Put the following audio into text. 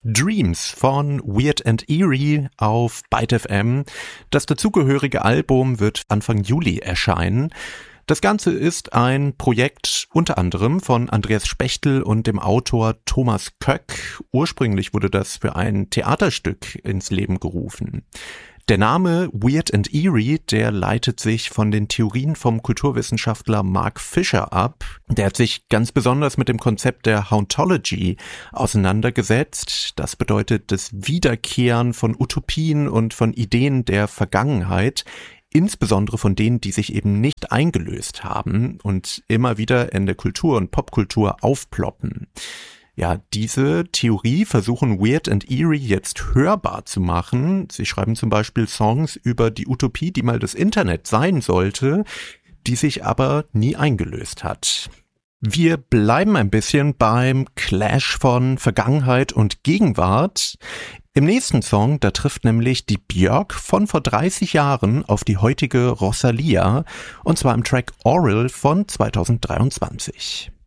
Dreams von Weird and Eerie auf Byte FM. Das dazugehörige Album wird Anfang Juli erscheinen. Das Ganze ist ein Projekt unter anderem von Andreas Spechtel und dem Autor Thomas Köck. Ursprünglich wurde das für ein Theaterstück ins Leben gerufen. Der Name Weird and Eerie, der leitet sich von den Theorien vom Kulturwissenschaftler Mark Fisher ab. Der hat sich ganz besonders mit dem Konzept der Hauntology auseinandergesetzt. Das bedeutet das Wiederkehren von Utopien und von Ideen der Vergangenheit, insbesondere von denen, die sich eben nicht eingelöst haben und immer wieder in der Kultur und Popkultur aufploppen. Ja, diese Theorie versuchen Weird and Eerie jetzt hörbar zu machen. Sie schreiben zum Beispiel Songs über die Utopie, die mal das Internet sein sollte, die sich aber nie eingelöst hat. Wir bleiben ein bisschen beim Clash von Vergangenheit und Gegenwart. Im nächsten Song, da trifft nämlich die Björk von vor 30 Jahren auf die heutige Rosalia, und zwar im Track Oral von 2023.